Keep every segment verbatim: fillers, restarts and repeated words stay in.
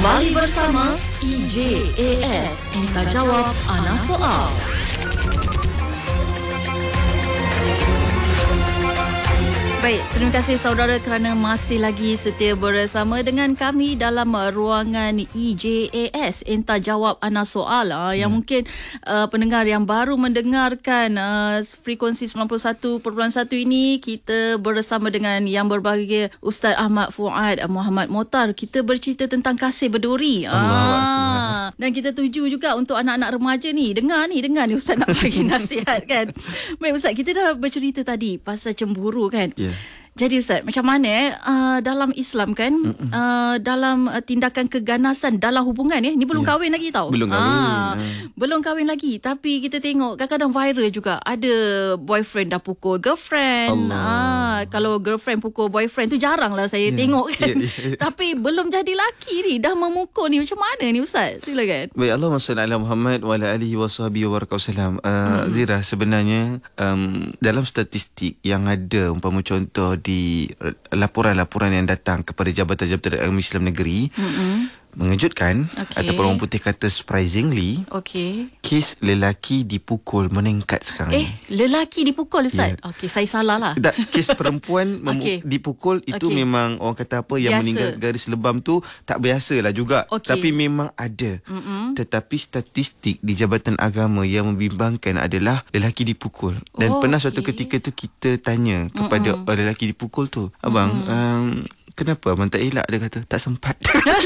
Kembali bersama E J A S, Enta Jawab Ana Soal. Baik, terima kasih saudara kerana masih lagi setia bersama dengan kami dalam ruangan E J A S, Enta Jawab Ana Soal. Uh, yang hmm. mungkin uh, pendengar yang baru mendengarkan uh, frekuensi sembilan puluh satu perpuluhan satu ini, kita bersama dengan yang berbahagia Ustaz Ahmad Fuad Muhammad Motar. Kita bercerita tentang kasih berduri. Ah, dan kita tuju juga untuk anak-anak remaja ni. Dengar ni, dengar ni Ustaz nak bagi nasihat kan. Baik Ustaz, kita dah bercerita tadi pasal cemburu kan. Yeah. Jadi Ustaz, macam mana uh, dalam Islam kan, uh, dalam uh, tindakan keganasan dalam hubungan ya, ni belum yeah. kahwin lagi tau. Belum kahwin. Ah, uh. Belum kahwin lagi, tapi kita tengok kadang-kadang viral juga. Ada boyfriend dah pukul girlfriend. Ah, kalau girlfriend pukul boyfriend tu jarang lah saya yeah. tengok kan. Yeah, yeah. Tapi belum jadi laki ni, dah memukul ni. Macam mana ni Ustaz? Silakan. Baik, Allahumma salli ala Muhammad wa ala alihi wa sahbihi wa barakatuh. Uh, hmm. Zira, sebenarnya um, dalam statistik yang ada, umpama contoh di laporan-laporan yang datang kepada jabatan-jabatan agama Islam negeri, mm-hmm. mengejutkan, okay. ataupun orang putih kata surprisingly, okay. kes lelaki dipukul meningkat sekarang. Eh, lelaki dipukul Ustaz? Yeah. Okey, saya salah lah. Tak, kes perempuan mem- okay. dipukul itu okay. memang orang kata apa, yang biasa. Meninggal garis lebam tu tak biasalah juga. Okay. Tapi memang ada. Mm-mm. Tetapi statistik di jabatan agama yang membimbangkan adalah lelaki dipukul. Dan oh, pernah okay. suatu ketika tu kita tanya kepada Mm-mm. lelaki dipukul tu, abang, um, kenapa abang tak elak? Dia kata, tak sempat.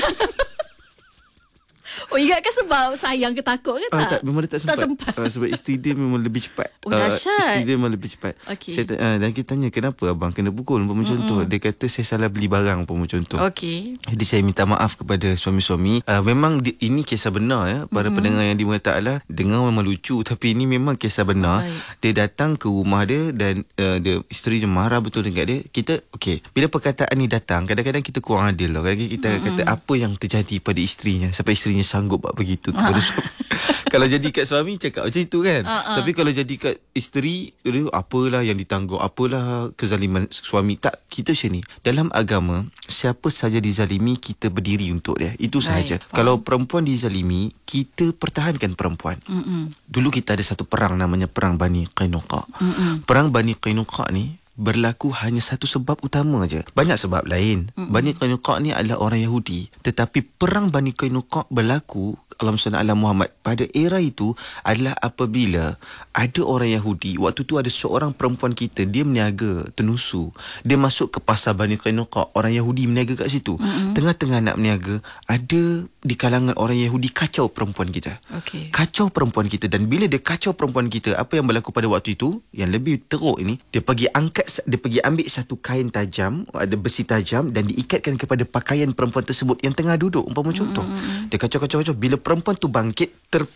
Oh, ingatkan sebab sayang ke takut ke tak? Ah, tak, memang dia tak sempat. Tak sempat. Uh, sebab isteri dia memang lebih cepat. Oh, dahsyat. Uh, isteri dia memang lebih cepat. Okay. Saya, uh, dan kita tanya, kenapa abang kena pukul? Umpama contoh, dia kata saya salah beli barang, umpama contoh. Okey. Jadi saya minta maaf kepada suami-suami. Uh, memang di, ini kisah benar ya. Para mm-hmm. pendengar yang dimurkai Ta'ala, dengar memang lucu, tapi ini memang kisah benar. Baik. Dia datang ke rumah dia dan uh, dia, isteri dia marah betul dengan dia. Kita, okey, bila perkataan ni datang, kadang-kadang kita kurang adil lah. Kadang-kadang kita mm-hmm. kata apa yang terjadi pada isterinya sampai isterinya sanggup buat begitu kepada suami. Kalau jadi kat suami cakap macam itu kan. Uh-uh. Tapi kalau jadi kat isteri, apalah yang ditanggung, apalah kezaliman suami. Tak, kita macam ni. Dalam agama, siapa saja dizalimi, kita berdiri untuk dia. Itu sahaja. Right. Kalau perempuan dizalimi, kita pertahankan perempuan. Mm-mm. Dulu kita ada satu perang namanya Perang Bani Qainuqa. Mm-mm. Perang Bani Qainuqa ni berlaku hanya satu sebab utama aja. Banyak sebab lain. Mm-mm. Bani Qainuqa ni adalah orang Yahudi. Tetapi perang Bani Qainuqa berlaku, Allahumma salli ala Muhammad, pada era itu adalah apabila ada orang Yahudi. Waktu tu ada seorang perempuan kita, dia meniaga tenusu. Dia masuk ke pasar Bani Qainuqa, orang Yahudi meniaga kat situ. Mm-hmm. Tengah-tengah nak meniaga, ada di kalangan orang Yahudi kacau perempuan kita. Okay. Kacau perempuan kita. Dan bila dia kacau perempuan kita, apa yang berlaku pada waktu itu, yang lebih teruk ini, dia pergi angkat, dia pergi ambil satu kain tajam, ada besi tajam, dan diikatkan kepada pakaian perempuan tersebut yang tengah duduk, umpama contoh. Mm-hmm. Dia kacau-kacau-kacau. Bila perempuan tu bangkit,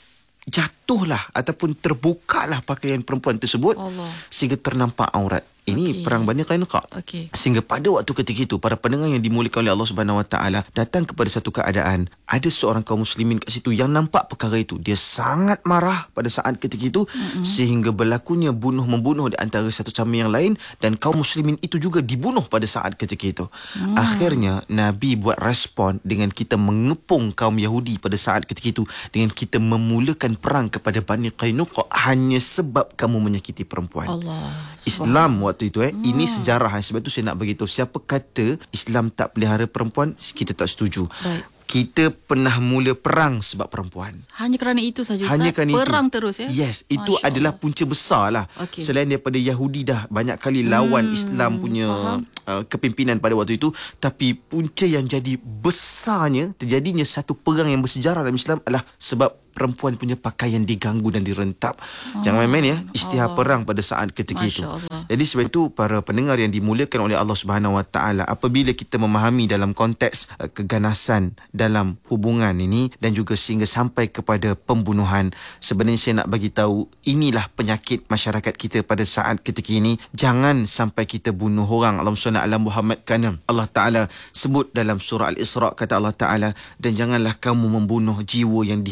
terjatuhlah ataupun terbukalah pakaian perempuan tersebut, Allah. Sehingga ternampak aurat. Ini okay. perang Bani Qainuqa. Okay. Sehingga pada waktu ketika itu, para pendengar yang dimuliakan oleh Allah Subhanahu Wa Taala, datang kepada satu keadaan, ada seorang kaum muslimin kat situ yang nampak perkara itu. Dia sangat marah pada saat ketika itu, mm-hmm. sehingga berlakunya bunuh membunuh di antara satu sama yang lain, dan kaum muslimin itu juga dibunuh pada saat ketika itu. Mm. Akhirnya Nabi buat respon dengan kita mengepung kaum Yahudi pada saat ketika itu, dengan kita memulakan perang kepada Bani Qainuqa hanya sebab kamu menyakiti perempuan. Allah. Islam waktu itu eh hmm. ini sejarah. Sebab tu saya nak beritahu, siapa kata Islam tak pelihara perempuan, kita tak setuju. Baik. Kita pernah mula perang sebab perempuan. Hanya kerana itu saja Ustaz? Hanya kerana perang itu. terus ya? Yes, itu Masya adalah Allah. Punca besar lah. Okay. Selain daripada Yahudi dah banyak kali lawan hmm. Islam punya uh, kepimpinan pada waktu itu, tapi punca yang jadi besarnya, terjadinya satu perang yang bersejarah dalam Islam adalah sebab perempuan punya pakaian diganggu dan direntap. Oh, jangan main-main ya, isytihar Allah. Perang pada saat ketika Masya itu. Allah. Jadi sebab itu para pendengar yang dimuliakan oleh Allah Subhanahu Wa Taala, apabila kita memahami dalam konteks uh, keganasan dalam hubungan ini dan juga sehingga sampai kepada pembunuhan, sebenarnya saya nak bagi tahu, inilah penyakit masyarakat kita pada saat ketika ini. Jangan sampai kita bunuh orang. Allahumma shalli ala Muhammad, kerana Allah Taala sebut dalam surah Al-Isra, kata Allah Taala, dan janganlah kamu membunuh jiwa yang diharamkan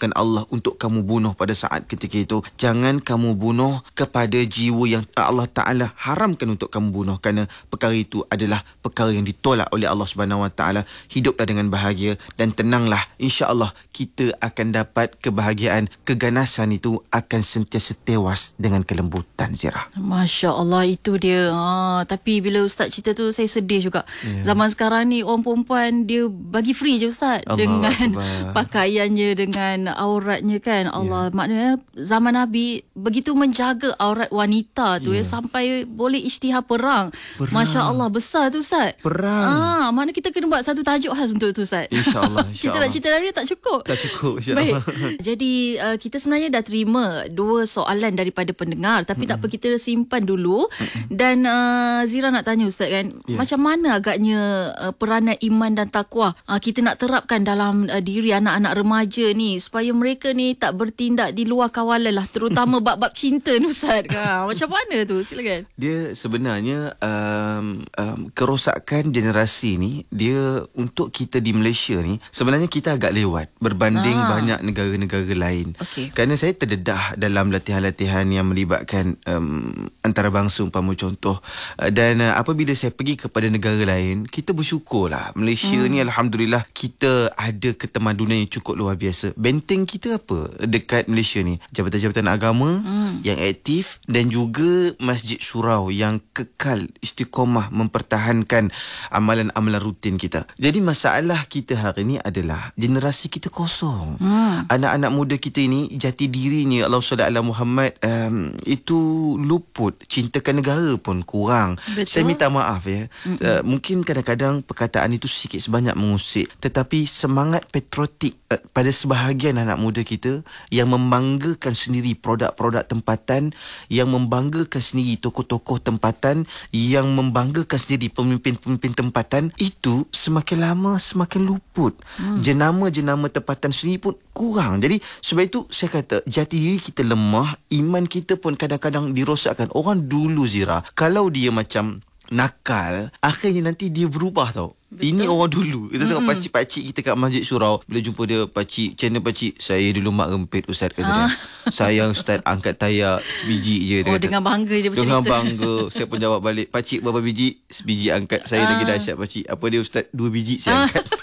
dengan Allah untuk kamu bunuh pada saat ketika itu. Jangan kamu bunuh kepada jiwa yang Allah Ta'ala haramkan untuk kamu bunuh, kerana perkara itu adalah perkara yang ditolak oleh Allah Subhanahu Wa Ta'ala. Hiduplah dengan bahagia dan tenanglah. InsyaAllah kita akan dapat kebahagiaan. Keganasan itu akan sentiasa tewas dengan kelembutan, Zira. Masya Allah, itu dia. Ha, tapi bila Ustaz cerita tu saya sedih juga. Yeah. Zaman sekarang ni orang perempuan dia bagi free je Ustaz, Allah dengan Akbar. Pakaiannya, dengan auratnya kan. Allah, yeah. Maknanya zaman Nabi begitu menjaga aurat wanita tu, yeah. ya, sampai boleh isytihar perang. perang. Masya Allah, besar tu Ustaz. Perang. Ah, mana kita kena buat satu tajuk khas untuk tu Ustaz. InsyaAllah. Insya kita nak cerita dari tak cukup. Tak cukup, insyaAllah. Baik. Jadi uh, kita sebenarnya dah terima dua soalan daripada pendengar, tapi mm-hmm. tak apa, kita simpan dulu. Mm-hmm. Dan uh, Zira nak tanya Ustaz kan, yeah. macam mana agaknya uh, peranan iman dan takwa uh, kita nak terapkan dalam uh, diri anak-anak remaja ni, supaya mereka ni tak bertindak di luar kawalan lah, terutama bab-bab cinta ni Ustaz. Ha, macam mana tu? Silakan. Dia sebenarnya um, um, kerosakan generasi ni, dia untuk kita di Malaysia ni sebenarnya kita agak lewat berbanding ah. banyak negara-negara lain. Okay. Kerana saya terdedah dalam latihan-latihan yang melibatkan um, antarabangsa, umpama contoh. Uh, dan uh, apabila saya pergi kepada negara lain, kita bersyukurlah. Malaysia hmm. ni alhamdulillah kita ada ketemadunan yang cukup luar biasa. Benteng kita apa dekat Malaysia ni? Jabatan-jabatan agama hmm. yang aktif, dan juga Masjid Surau yang kekal istiqamah mempertahankan amalan-amalan rutin kita. Jadi masalah kita hari ni adalah generasi kita kosong. Hmm. Anak-anak muda kita ini jati dirinya, Allah salli ala Muhammad, um, itu luput. Cintakan negara pun kurang. Betul. Saya minta maaf ya. Uh, mungkin kadang-kadang perkataan itu sikit sebanyak mengusik, tetapi semangat patriotik uh, pada sebahagian anak muda kita yang membanggakan sendiri produk-produk tempatan, yang membanggakan sendiri tokoh-tokoh tempatan, yang membanggakan sendiri pemimpin-pemimpin tempatan, itu semakin lama semakin luput. Hmm. Jenama-jenama tempatan sendiri pun kurang. Jadi sebab itu saya kata jati diri kita lemah, iman kita pun kadang-kadang dirosakkan. Orang dulu Zira, kalau dia macam nakal, akhirnya nanti dia berubah tau. Betul. Ini orang dulu. Kita tengok mm-hmm. pakcik-pakcik kita kat Masjid Surau. Bila jumpa dia, pakcik, macam mana pakcik? Saya dulu mak rempit Ustaz, kata ah. dia. Sayang Ustaz, angkat tayak sebiji je. Dia oh, kata. Dengan bangga je bercerita. Dengan bangga. Saya pun jawab balik, pakcik berapa biji? Sebiji angkat. Saya ah. lagi dahsyat pakcik. Apa dia Ustaz? Dua biji saya angkat. Ah.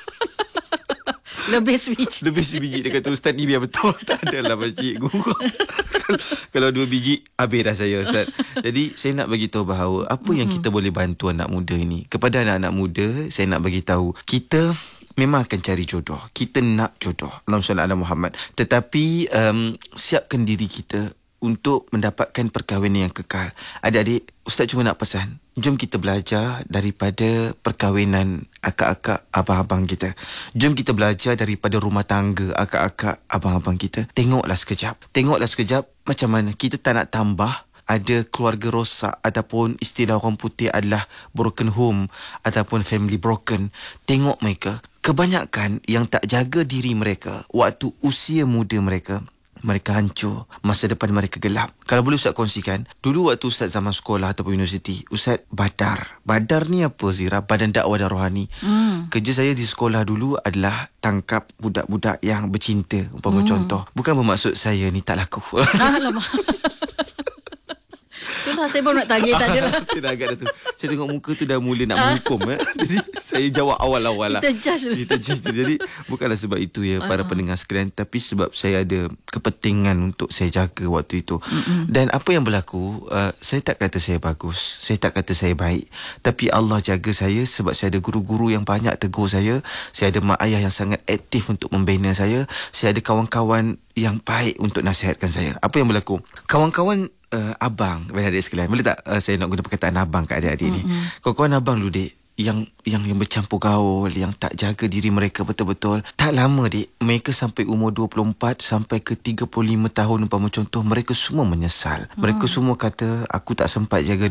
Lebih sebiji. Lebih sebiji. Dia kata, Ustaz ni biar betul. Tak adalah pakcik. Kalau dua biji, habis dah saya Ustaz. Jadi saya nak bagi tahu bahawa apa mm-hmm. yang kita boleh bantu anak muda ini. Kepada anak-anak muda, saya nak bagi tahu, kita memang akan cari jodoh. Kita nak jodoh. Allahumma shalli ala Muhammad. Tetapi um, siapkan diri kita untuk mendapatkan perkahwinan yang kekal. Adik-adik, Ustaz cuma nak pesan, jom kita belajar daripada perkahwinan akak-akak abang-abang kita. Jom kita belajar daripada rumah tangga akak-akak abang-abang kita. Tengoklah sekejap. Tengoklah sekejap macam mana kita tak nak tambah ada keluarga rosak, ataupun istilah orang putih adalah broken home ataupun family broken. Tengok mereka, kebanyakan yang tak jaga diri mereka waktu usia muda mereka, mereka hancur, masa depan mereka gelap. Kalau boleh Ustaz kongsikan, dulu waktu Ustaz zaman sekolah ataupun universiti, Ustaz badar. Badar ni apa Zira? Badan dakwah dan rohani. Hmm. Kerja saya di sekolah dulu adalah tangkap budak-budak yang bercinta. Umpama hmm. contoh, bukan bermaksud saya ni tak laku. Alamak. Itulah saya baru nak tagih tadi lah. Saya dah agak dah tu. Saya tengok muka tu dah mula nak menghukum. eh. Jadi saya jawab awal-awal lah. Kita judge. Kita judge. Jadi bukanlah sebab itu ya para uh-huh. pendengar sekalian, tapi sebab saya ada kepentingan untuk saya jaga waktu itu. Mm-mm. Dan apa yang berlaku, uh, saya tak kata saya bagus, saya tak kata saya baik, tapi Allah jaga saya sebab saya ada guru-guru yang banyak tegur saya. Saya ada mak ayah yang sangat aktif untuk membina saya. Saya ada kawan-kawan yang baik untuk nasihatkan saya. Apa yang berlaku? Kawan-kawan Uh, abang, adik-adik sekalian, boleh tak uh, saya nak guna perkataan abang kat adik-adik mm-hmm. ni? Kawan-kawan abang dulu dek, yang yang yang bercampur gaul, yang tak jaga diri mereka betul-betul. Tak lama dek, mereka sampai umur dua puluh empat sampai ke tiga puluh lima tahun umpama contoh, mereka semua menyesal. Mm. Mereka semua kata, aku tak sempat jaga